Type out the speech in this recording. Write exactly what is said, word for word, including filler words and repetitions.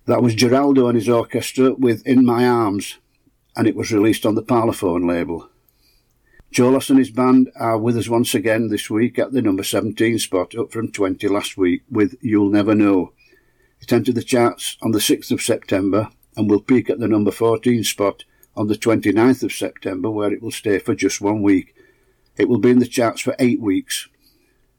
That was Geraldo and his orchestra with In My Arms, and it was released on the Parlophone label. Joe Loss and his band are with us once again this week at the number seventeen spot, up from twenty last week, with You'll Never Know. It entered the charts on the sixth of September and will peak at the number fourteen spot on the twenty-ninth of September, where it will stay for just one week. It will be in the charts for eight weeks,